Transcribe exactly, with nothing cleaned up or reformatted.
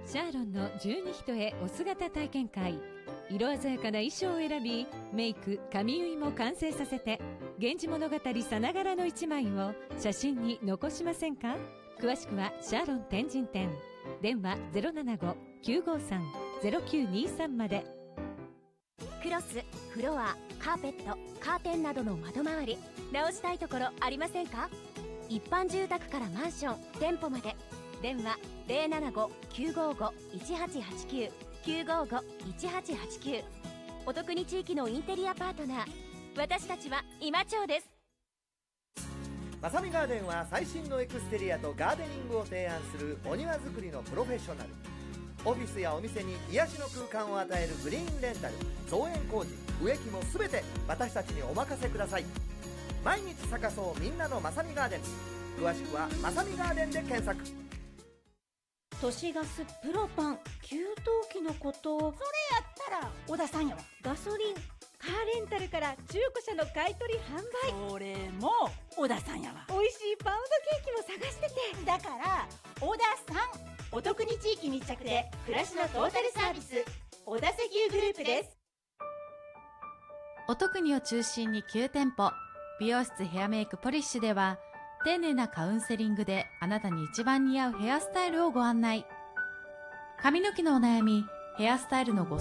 シャーロンの十二人へお姿体験会。色鮮やかな衣装を選び、メイク、髪結いも完成させて、源氏物語さながらの一枚を写真に残しませんか？詳しくはシャーロン天神店。電話 ゼロななご きゅうごさん ゼロきゅうにさん まで。 クロス、フロア、カーペット、カーテンなどの窓周り、直したいところありませんか？一般住宅からマンション、店舗まで。電話 ゼロななご きゅうごご いちはちはちきゅう きゅうごご いちはちはちきゅう。お得に地域のインテリアパートナー、私たちは今町です。 まさみガーデンは最新のエクステリアとガーデニングを提案するお庭作りのプロフェッショナル。オフィスやお店に癒しの空間を与えるグリーンレンタル、造園工事、植木も全て私たちにお任せください。毎日咲かそうみんなのまさみガーデン。詳しくはまさみガーデンで検索。 都市ガスプロパン給湯器のこと。 それやったら小田さんやわ。 ガソリンカーレンタルから中古車の買い取り販売。 それも小田さんやわ。 美味しいパウンドケーキも探してて。 だから小田さん、お得に地域密着で暮らしのトータルサービス、小田石油グループです。 お得にを中心にきゅう店舗、美容室ヘアメイクポリッシュでは丁寧なカウンセリングであなたに一番似合うヘアスタイルをご案内。髪の毛のお悩み、ヘアスタイルのご